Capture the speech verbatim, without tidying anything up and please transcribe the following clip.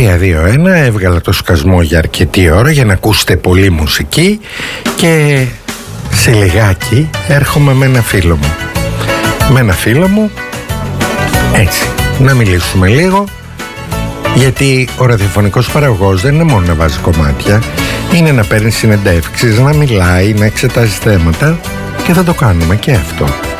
τρία δύο ένα. Έβγαλα το σκασμό για αρκετή ώρα για να ακούσετε πολύ μουσική. Και σε λιγάκι έρχομαι με ένα φίλο μου Με ένα φίλο μου Έτσι, να μιλήσουμε λίγο. Γιατί ο ραδιοφωνικός παραγωγός δεν είναι μόνο να βάζει κομμάτια, είναι να παίρνει συνεντεύξεις, να μιλάει, να εξετάζει θέματα. Και θα το κάνουμε και αυτό.